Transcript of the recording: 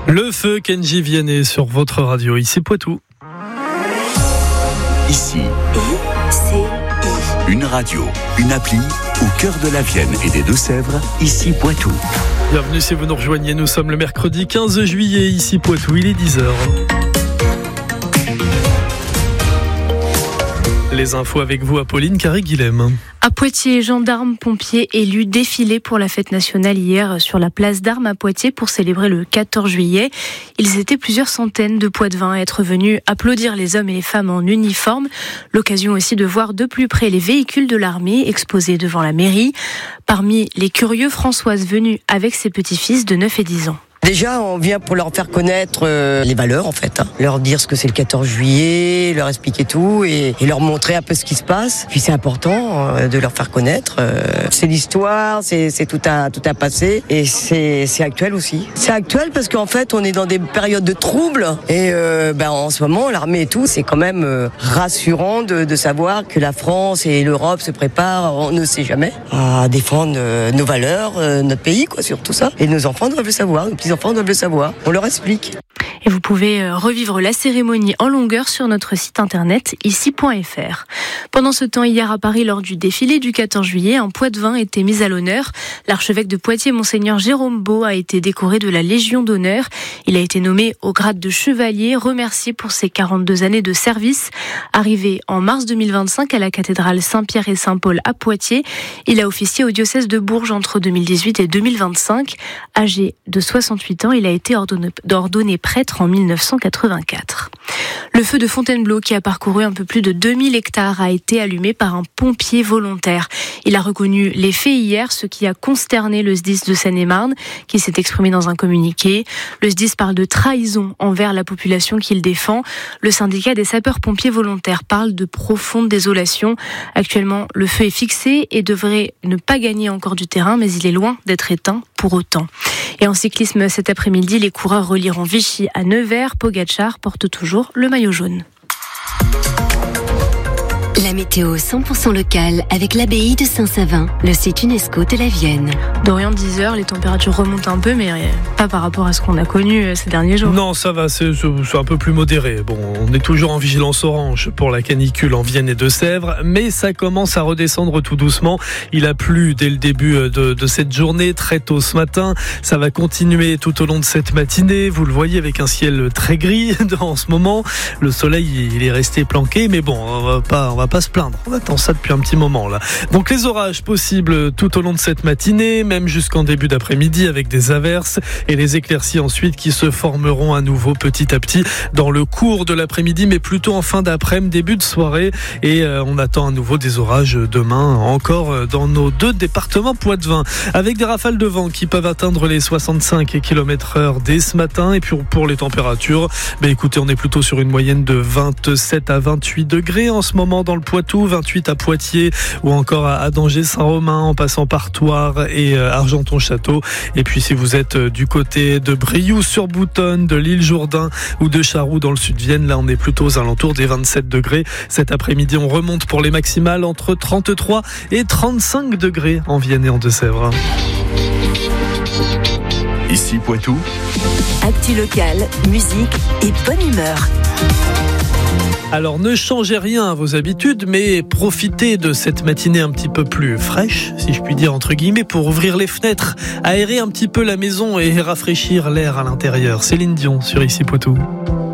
Le feu, Kenji Vianney sur votre radio, ici Poitou. Ici, une radio, une appli au cœur de la Vienne et des Deux-Sèvres, ici Poitou. Bienvenue si vous nous rejoignez, nous sommes le mercredi 15 juillet, ici Poitou, il est 10h. Les infos avec vous, Apolline Carré-Guilhem. À Poitiers, gendarmes, pompiers, élus défilaient pour la fête nationale hier sur la place d'Armes à Poitiers pour célébrer le 14 juillet. Ils étaient plusieurs centaines de Poitevins à être venus applaudir les hommes et les femmes en uniforme. L'occasion aussi de voir de plus près les véhicules de l'armée exposés devant la mairie. Parmi les curieux, Françoise venue avec ses petits-fils de 9 et 10 ans. Déjà, on vient pour leur faire connaître les valeurs, en fait. Leur dire ce que c'est le 14 juillet, leur expliquer tout et leur montrer un peu ce qui se passe. Puis c'est important de leur faire connaître. C'est l'histoire, c'est tout un passé et c'est actuel aussi. C'est actuel parce qu'en fait, on est dans des périodes de troubles et en ce moment, l'armée et tout, c'est quand même rassurant de savoir que la France et l'Europe se préparent, on ne sait jamais, à défendre nos valeurs, notre pays, quoi, sur tout ça. Et nos enfants doivent le savoir, nos petits-enfants doivent le savoir. On leur explique. Et vous pouvez revivre la cérémonie en longueur sur notre site internet ici.fr. Pendant ce temps, hier à Paris, lors du défilé du 14 juillet, un Poitevin était mis à l'honneur. L'archevêque de Poitiers, Monseigneur Jérôme Beau, a été décoré de la Légion d'honneur. Il a été nommé au grade de chevalier, remercié pour ses 42 années de service. Arrivé en mars 2025 à la cathédrale Saint-Pierre et Saint-Paul à Poitiers, il a officié au diocèse de Bourges entre 2018 et 2025. Âgé de 68 ans, il a été ordonné prêtre en 1984. Le feu de Fontainebleau, qui a parcouru un peu plus de 2000 hectares, a été allumé par un pompier volontaire. Il a reconnu les faits hier, ce qui a consterné le SDIS de Seine-et-Marne, qui s'est exprimé dans un communiqué. Le SDIS parle de trahison envers la population qu'il défend. Le syndicat des sapeurs-pompiers volontaires parle de profonde désolation. Actuellement, le feu est fixé et devrait ne pas gagner encore du terrain, mais il est loin d'être éteint pour autant. Et en cyclisme, cet après-midi, les coureurs relieront Vichy à Nevers. Pogacar porte toujours le maillot jaune. La météo 100% locale avec l'abbaye de Saint-Savin, le site UNESCO de la Vienne. Dorian, 10h, les températures remontent un peu, mais pas par rapport à ce qu'on a connu ces derniers jours. Non, ça va, c'est un peu plus modéré. Bon, on est toujours en vigilance orange pour la canicule en Vienne et Deux-Sèvres, mais ça commence à redescendre tout doucement. Il a plu dès le début de cette journée, très tôt ce matin. Ça va continuer tout au long de cette matinée. Vous le voyez avec un ciel très gris en ce moment. Le soleil, il est resté planqué, mais bon, on va pas se plaindre. On attend ça depuis un petit moment là. Donc les orages possibles tout au long de cette matinée, même jusqu'en début d'après-midi avec des averses et les éclaircies ensuite qui se formeront à nouveau petit à petit dans le cours de l'après-midi, mais plutôt en fin d'après-midi, début de soirée. Et on attend à nouveau des orages demain encore dans nos deux départements poitevins, avec des rafales de vent qui peuvent atteindre les 65 km/h dès ce matin. Et puis pour les températures, écoutez, on est plutôt sur une moyenne de 27 à 28 degrés en ce moment dans le Poitou, 28 à Poitiers ou encore à Danger-Saint-Romain en passant par Thouars et Argenton-Château. Et puis si vous êtes du côté de Briouze-sur-Boutonne, de l'île Jourdain ou de Charroux dans le sud de Vienne, là on est plutôt aux alentours des 27 degrés. Cet après-midi on remonte pour les maximales entre 33 et 35 degrés en Vienne et en Deux-Sèvres. Ici Poitou. Actu locale, musique et bonne humeur. Alors ne changez rien à vos habitudes, mais profitez de cette matinée un petit peu plus fraîche, si je puis dire entre guillemets, pour ouvrir les fenêtres, aérer un petit peu la maison et rafraîchir l'air à l'intérieur. Céline Dion sur Ici Poitou.